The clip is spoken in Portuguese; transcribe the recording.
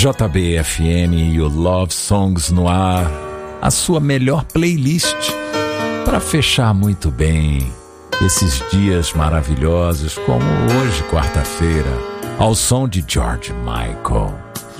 JBFM e o Love Songs no ar, a sua melhor playlist para fechar muito bem esses dias maravilhosos como hoje, quarta-feira, ao som de George Michael.